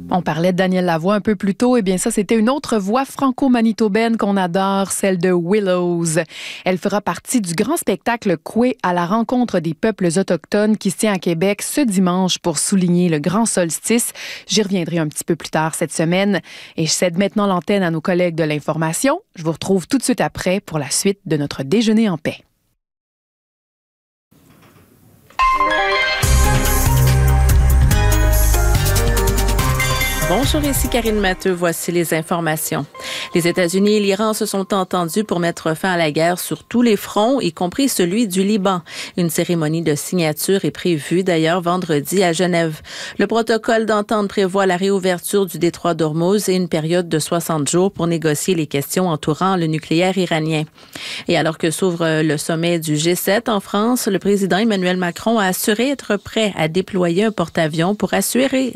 On parlait de Daniel Lavoie un peu plus tôt. Eh bien, ça, c'était une autre voix franco-manitobaine qu'on adore, celle de Willows. Elle fera partie du grand spectacle Coué à la rencontre des peuples autochtones qui se tient à Québec ce dimanche pour souligner le grand solstice. J'y reviendrai un petit peu plus tard cette semaine. Et je cède maintenant l'antenne à nos collègues de l'information. Je vous retrouve tout de suite après pour la suite de notre déjeuner en paix. Bonjour, ici Karine Matteux. Voici les informations. Les États-Unis et l'Iran se sont entendus pour mettre fin à la guerre sur tous les fronts, y compris celui du Liban. Une cérémonie de signature est prévue d'ailleurs vendredi à Genève. Le protocole d'entente prévoit la réouverture du détroit d'Ormuz et une période de 60 jours pour négocier les questions entourant le nucléaire iranien. Et alors que s'ouvre le sommet du G7 en France, le président Emmanuel Macron a assuré être prêt à déployer un porte-avions pour assurer